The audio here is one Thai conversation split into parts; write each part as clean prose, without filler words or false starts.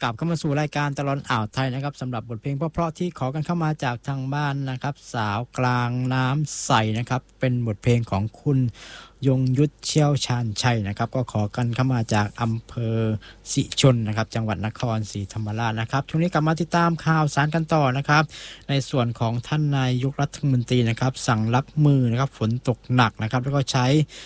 กลับเข้ามาสู่รายการตลอดอ่าวไทยนะครับสำหรับบทเพลงเพราะๆที่ขอกันเข้ามาจากทางบ้านนะครับสาวกลางน้ำใสนะครับเป็นบทเพลงของคุณยงยุทธเชี่ยวชาญชัยนะครับก็ขอกันเข้ามาจากอำเภอสิชนนะครับจังหวัดนครศรีธรรมราชนะครับช่วงนี้กลับมาติดตามข่าวสารกันต่อนะครับในส่วนของท่านนายกรัฐมนตรีนะครับสั่งรับมือนะครับฝนตกหนักนะครับแล้วก็ใช้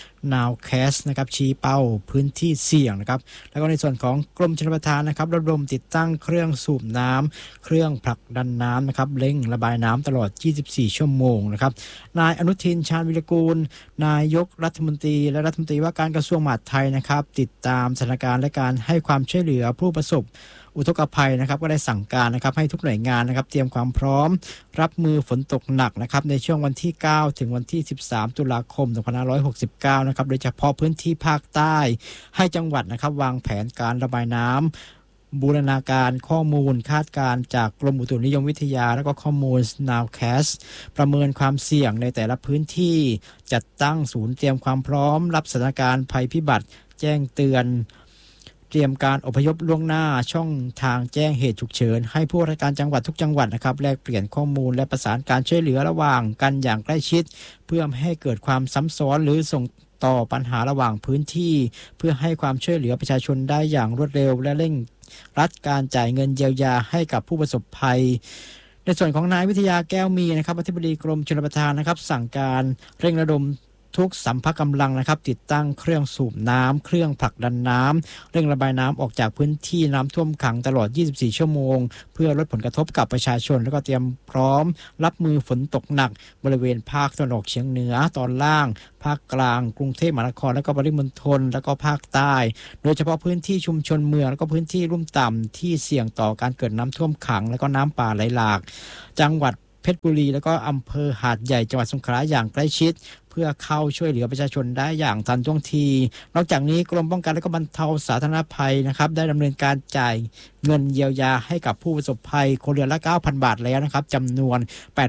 Nowcast นะครับชี้เป้าพื้นที่เสี่ยงนะครับแล้วก็ในส่วนของกรมชลประทานนะครับระดมติดตั้งเครื่องสูบน้ำเครื่องผลักดันน้ำนะครับเร่งระบายน้ำตลอด24ชั่วโมงนะครับนายอนุทินชาญวิรกูลนายกรัฐมนตรีและรัฐมนตรีว่าการกระทรวงมหาดไทยนะครับติดตามสถานการณ์และการให้ความช่วยเหลือผู้ประสบอุทกภัยนะครับก็ได้สั่งการนะครับให้ทุกหน่วยงานนะครับเตรียมความพร้อมรับมือฝนตกหนักนะครับในช่วงวันที่9ถึงวันที่13ตุลาคม2569นะครับโดยเฉพาะพื้นที่ภาคใต้ให้จังหวัดนะครับวางแผนการระบายน้ำบูรณาการข้อมูลคาดการณ์จากกรมอุตุนิยมวิทยาและก็ข้อมูล Nowcast ประเมินความเสี่ยงในแต่ละพื้นที่จัดตั้งศูนย์เตรียมความพร้อมรับสถานการณ์ภัยพิบัติแจ้งเตือนเตรียมการอพยพล่วงหน้าช่องทางแจ้งเหตุฉุกเฉินให้ผู้ราชการจังหวัดทุกจังหวัดนะครับแลกเปลี่ยนข้อมูลและประสานการช่วยเหลือระหว่างกันอย่างใกล้ชิดเพื่อไม่ให้เกิดความซ้ำซ้อนหรือส่งต่อปัญหาระหว่างพื้นที่เพื่อให้ความช่วยเหลือประชาชนได้อย่างรวดเร็วและเร่งรัดการจ่ายเงินเยียวยาให้กับผู้ประสบภัยในส่วนของนายวิทยาแก้วมีนะครับอธิบดีกรมชลประทานนะครับสั่งการเร่งระดมทุกสัมภากำลังนะครับติดตั้งเครื่องสูบน้ำเครื่องผลักดันน้ำเร่งระบายน้ำออกจากพื้นที่น้ำท่วมขังตลอด24ชั่วโมงเพื่อลดผลกระทบกับประชาชนแล้วก็เตรียมพร้อมรับมือฝนตกหนักบริเวณภาคตะวันออกเฉียงเหนือตอนล่างภาคกลางกรุงเทพมหานครและก็ปริมณฑลแล้วก็ภาคใต้โดยเฉพาะพื้นที่ชุมชนเมืองแล้วก็พื้นที่ลุ่มต่ำที่เสี่ยงต่อการเกิดน้ำท่วมขังแล้วก็น้ำป่าไหลหลากจังหวัดเพชรบุรีแล้วก็อำเภอหาดใหญ่จังหวัดสงขลาอย่างใกล้ชิดเพื่อเข้าช่วยเหลือประชาชนได้อย่างทันท่วงทีนอกจากนี้กรมป้องกันและก็บรรเทาสาธารณภัยนะครับได้ดำเนินการจ่ายเงินเยียวยาให้กับผู้ประสบภัยครัวเรือนละ 9,000 บาทแล้วนะครับจำนวน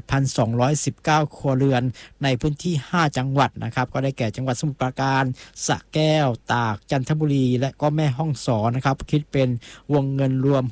8,219 ครัวเรือนในพื้นที่5จังหวัดนะครับก็ได้แก่จังหวัดสมุทรปราการสระแก้วตากจันทบุรีและก็แม่ฮ่องสอนนะครับคิดเป็นวงเงินรวม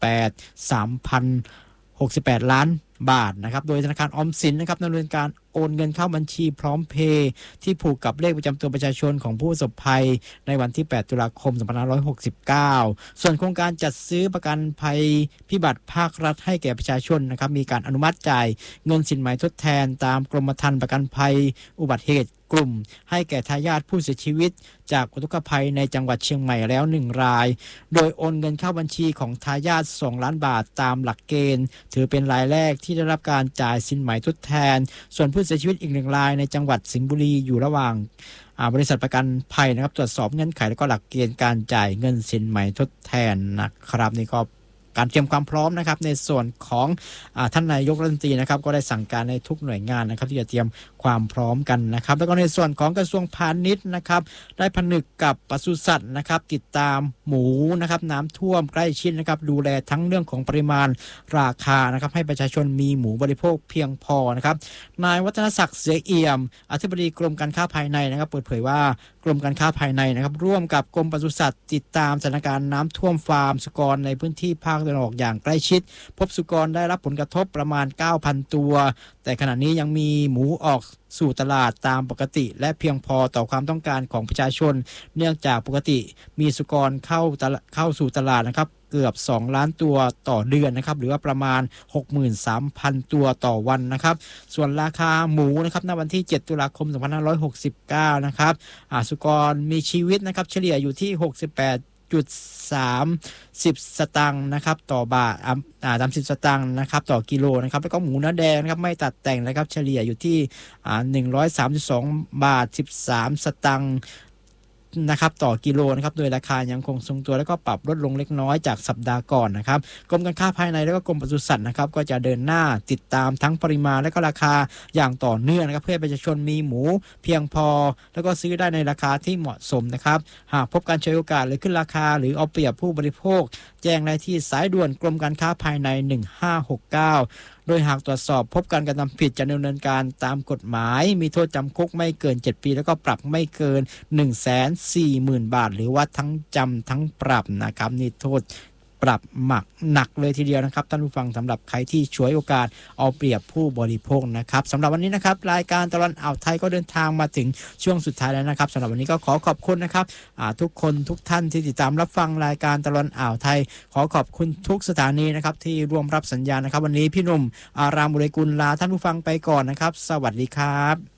3,068 ล้านบาทนะครับโดยธนาคารออมสินนะครับดำเนินการโอนเงินเข้าบัญชีพร้อมเพย์ที่ผูกกับเลขประจำตัวประชาชนของผู้ประสบภัยในวันที่8ตุลาคม2569ส่วนโครงการจัดซื้อประกันภัยพิบัติภาครัฐให้แก่ประชาชนนะครับมีการอนุมัติจ่ายเงินสินไหมทดแทนตามกรมธรรม์ประกันภัยอุบัติเหตุกลุ่มให้แก่ทายาทผู้เสียชีวิตจากอุทกภัยในจังหวัดเชียงใหม่แล้ว1รายโดยโอนเงินเข้าบัญชีของทายาท2ล้านบาทตามหลักเกณฑ์ถือเป็นรายแรกที่ได้รับการจ่ายสินไหมทดแทนส่วนผู้เสียชีวิตอีก1รายในจังหวัดสิงห์บุรีอยู่ระหว่างบริษัทประกันภัยนะครับตรวจสอบเงื่อนไขและก็หลักเกณฑ์การจ่ายเงินสินไหมทดแทนนะครับนี่ก็การเตรียมความพร้อมนะครับในส่วนของท่านนายกรัฐมนตรีนะครับก็ได้สั่งการในทุกหน่วยงานนะครับที่จะเตรียมความพร้อมกันนะครับแล้วก็ในส่วนของกระทรวงพาณิชย์นะครับได้ผนึกกับปศุสัตว์นะครับติดตามหมูนะครับน้ำท่วมใกล้ชิดนะครับดูแลทั้งเรื่องของปริมาณราคานะครับให้ประชาชนมีหมูบริโภคเพียงพอนะครับนายวัฒนศักดิ์เสือเอี่ยมอธิบดีกรมการค้าภายในนะครับเปิดเผยว่ากรมการค้าภายในนะครับร่วมกับกรมปศุสัตว์ติดตามสถานการณ์น้ำท่วมฟาร์มสุกรในพื้นที่ภาคตะวันออกอย่างใกล้ชิดพบสุกรได้รับผลกระทบประมาณ 9,000 ตัวแต่ขณะนี้ยังมีหมูออกสู่ตลาดตามปกติและเพียงพอต่อความต้องการของประชาชนเนื่องจากปกติมีสุกรเข้าสู่ตลาดนะครับเกือบ2ล้านตัวต่อเดือนนะครับหรือว่าประมาณ 63,000 ตัวต่อวันนะครับส่วนราคาหมูนะครับณวันที่7ตุลาคม2569นะครับสุกรมีชีวิตนะครับเฉลี่ยอยู่ที่68.30 สตางค์นะครับต่อบาท30 สตางค์นะครับต่อกิโลนะครับแล้วก็หมูเนื้อแดงนะครับไม่ตัดแต่งนะครับเฉลี่ยอยู่ที่132 บาท 13 สตางค์นะครับต่อกิโลนะครับโดยราคายังคงทรงตัวแล้วก็ปรับลดลงเล็กน้อยจากสัปดาห์ก่อนนะครับกรมการค้าภายในแล้วก็กรมปศุสัตว์นะครับก็จะเดินหน้าติดตามทั้งปริมาณและก็ราคาอย่างต่อเนื่องนะครับเพื่อประชาชนมีหมูเพียงพอแล้วก็ซื้อได้ในราคาที่เหมาะสมนะครับหากพบการฉวยโอกาสหรือขึ้นราคาหรือเอาเปรียบผู้บริโภคแจ้งได้ที่สายด่วนกรมการค้าภายใน1569โดยหากตรวจสอบพบการกระทำผิดจะดำเนินการตามกฎหมายมีโทษจำคุกไม่เกิน7ปีแล้วก็ปรับไม่เกิน 140,000 บาทหรือว่าทั้งจำทั้งปรับนะครับนี่โทษปรับหมักหนักเลยทีเดียวนะครับท่านผู้ฟังสำหรับใครที่ฉวยโอกาสเอาเปรียบผู้บริโภคนะครับสำหรับวันนี้นะครับรายการตลอดอ่าวไทยก็เดินทางมาถึงช่วงสุดท้ายแล้วนะครับสำหรับวันนี้ก็ขอขอบคุณนะครับทุกคนทุกท่านที่ติดตามรับฟังรายการตลอดอ่าวไทยขอขอบคุณทุกสถานีนะครับที่ร่วมรับสัญญาณนะครับวันนี้พี่หนุ่มอารามบุเรกุลลาท่านผู้ฟังไปก่อนนะครับสวัสดีครับ